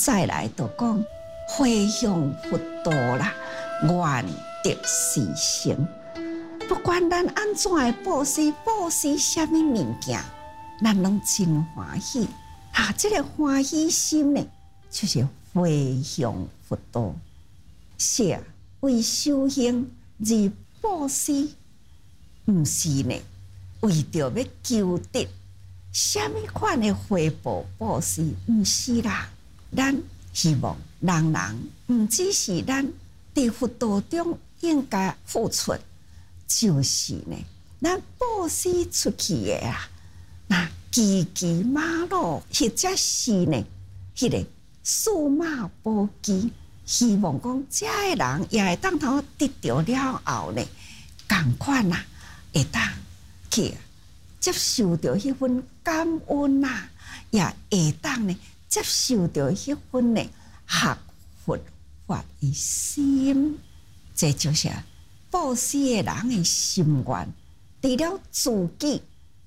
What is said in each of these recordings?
再来就讲回向佛道啦，愿得实成。不管咱安怎的布施什么物件，咱拢真欢喜。这个欢喜心呢，就是回向佛道。是为修行而布施，毋是呢？为着要求得什么款的回报布施，毋是啦。咱希望人人毋只是咱伫佛道中应该付出，就是呢，咱布施出去的那骑马路，或者是呢，迄个数码宝机，希望讲遮个人也会当头得到了后呢，共款会当去接受到迄份感恩也会当呢接受到迄份呢学佛法的心。这就是布施的人的心愿，除了自己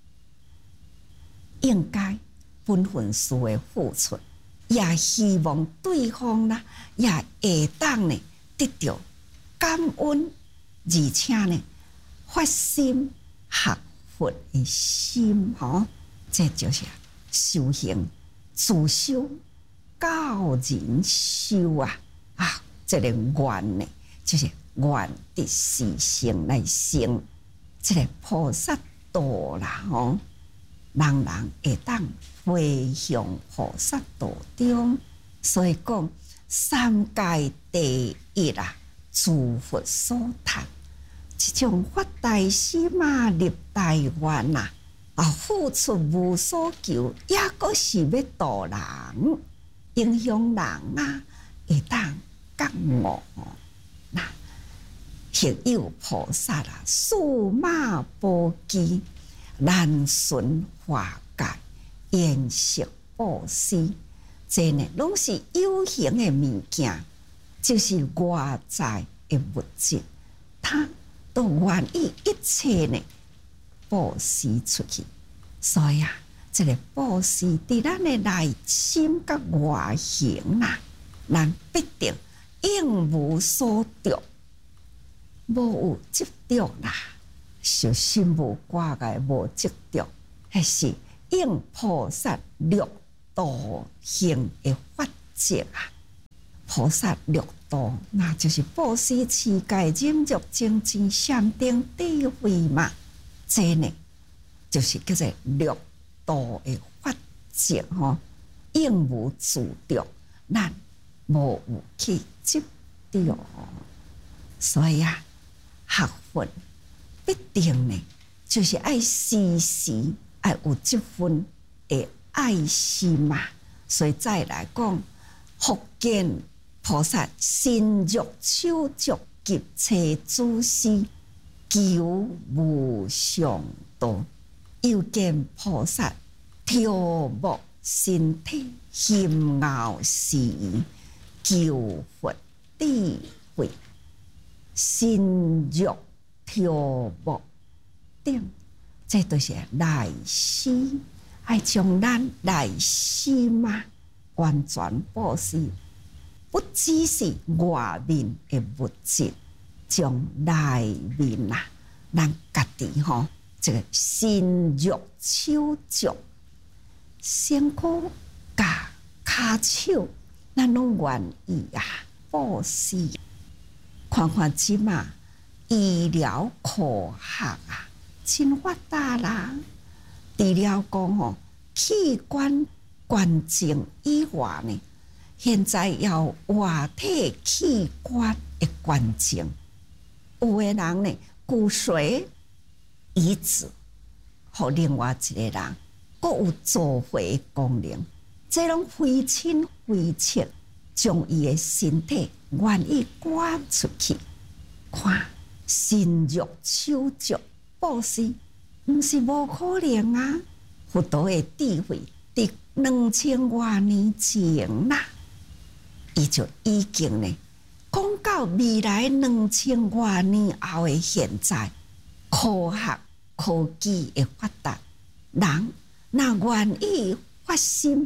应该本分事的付出，也希望对方也会当呢得到感恩，而且呢发心学佛的心。这就是修行，自修教人修这个愿呢，就是愿得实成来成这个菩萨道啦。人人会当回向菩萨道中，所以讲三界第一诸佛所谈，这种发大心立大愿付出无所求，也阁是要度人，影响人会当觉悟。亦有菩萨数码宝机，难顺化解，延续布施，这呢拢是有形的物件，就是外在的物质，他都愿意一切呢布施出去。所以这个布施伫咱的内心甲外形咱必定应无所得，无有执着修心无挂碍，无执着，还是应菩萨六道行的法则菩萨六道，那就是布施、持戒、忍辱、精进、禅定、智慧嘛。这呢，就是叫做六道的法则应无自着，咱无有去执着。所以学佛必定呢，就是爱时时爱有这份的爱心嘛。所以再来讲，福建菩萨身肉手足急切诸事，求无上道。又见菩萨调伏身体，心熬时，求佛智慧。身肉调伏等，这都是内心，爱将咱内心完全布施，不只是外面的物质，将内面咱家己这个身肉手足、身躯甲骹手，咱拢愿意布施。看看即马医疗科学真发达啦！除了讲器官捐赠以外呢，现在要活体器官的捐赠，有的人呢骨髓移植，互另外一个人，阁有造血功能，这拢非亲非戚，将伊的身体愿意捐出去，看身肉手足布施，毋是无可能佛陀的智慧，伫2000多年前伊就已经呢讲到未来2000多年后的现在，科学科技的发达，人若愿意发心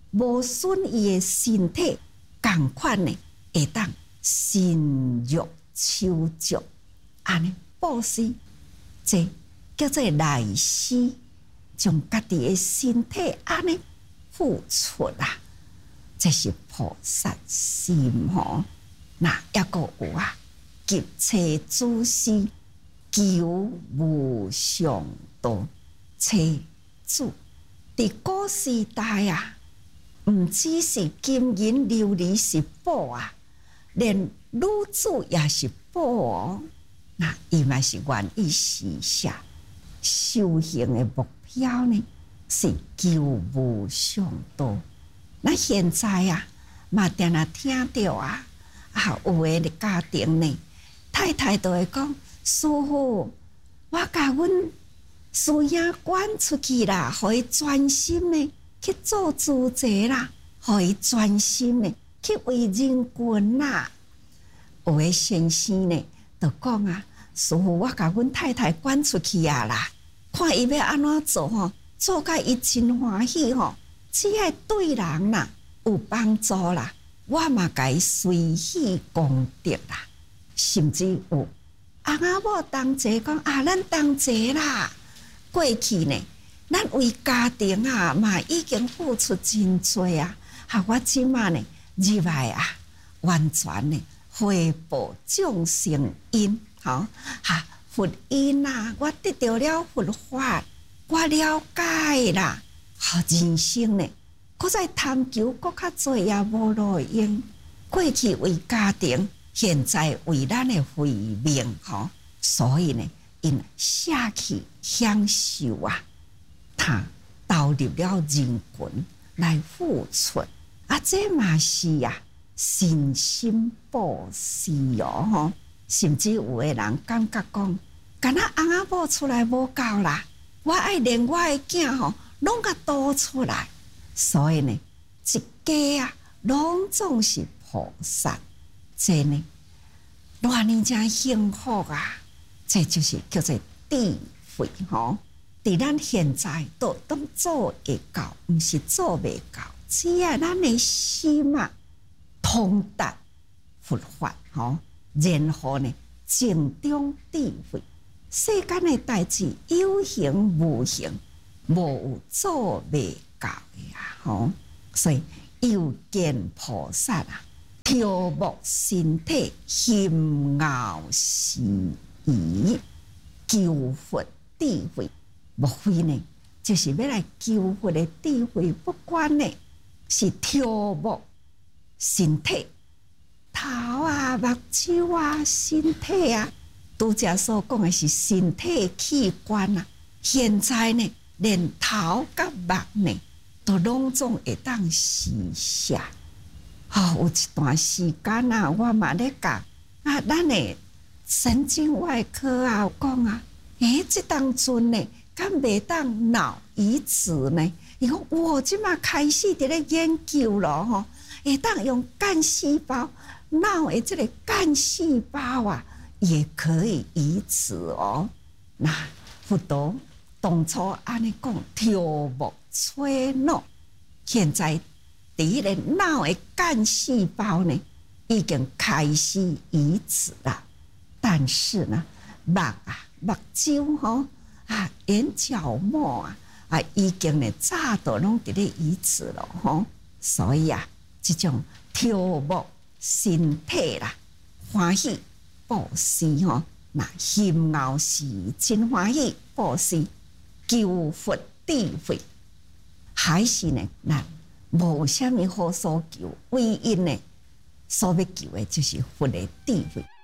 无损伊的身体，共款呢会当身肉手足，安尼布施，这叫做内施，将家己的身体安尼付出啊，这是菩萨心吼。那抑个有啊，急切诸事，求无上道，切主。伫古时代啊，毋只是金银琉璃是宝啊，连女子也是宝哦。那伊嘛是愿意施下修行的目标呢，是求无上道。那现在啊，嘛定定听到啊，有的家庭呢，太太都会讲：师父，我甲阮师兄赶出去啦，互伊专心呢去做主持啦，互伊专心呢去为人群啦。有的先生呢，就讲啊，师父，我甲阮太太赶出去啊啦，看伊要安怎做吼，做甲伊真欢喜吼，只要对人啦有帮助啦，我嘛甲伊随喜功德啦。甚至有翁仔某同齐讲啊，咱同齐啦。过去呢，咱为家庭啊嘛已经付出真多啊，我即马呢入来啊，完全呢回报众生因，佛因啊，我得到了佛法，我了解啦，人生呢，搁再探求搁较多也无路用。过去为家庭，现在为咱的慧命，所以呢，因舍去享受啊，他投入了人群来付出啊，这嘛是啊，信心布施哦，甚至有的人感觉讲，敢若翁仔某出来无够啦，我爱连我的囝吼，拢甲多出来，所以呢，一家啊，拢总是菩萨，这呢，偌尼真幸福啊！这就是叫做智慧吼。伫咱现在都做会到，毋是做袂到，只要咱的心啊通达佛法吼，然后呢静中智慧，世间的代志有形无形，无有做袂到的啊吼。所以有见菩萨啊，调伏身体，心傲思疑，求佛智慧。莫非呢，就是要来求佛的智慧，不管呢是调伏身体，头啊、目睭啊、身体啊，拄则所讲的是身体器官啊。现在呢，连头甲目呢，都拢总会当施下。有一段时间啊，我嘛咧讲啊，咱的神经外科啊有讲啊，这当阵呢，敢袂当脑移植呢？伊讲我即马开始伫咧研究咯吼，会当用干细胞，脑的这个干细胞啊，也可以移植哦。那佛陀当初安尼讲，调伏吹脑，现在伫个脑的干细胞呢，已经开始移植了。但是呢，目啊、目睭吼眼角膜已经呢早都拢伫咧移植了吼。所以啊，这种调伏身体啦，欢喜布施吼，那心傲是真欢喜布施，求佛智慧，还是呢，咱无啥物好所求，唯一呢所要求的就是佛的智慧。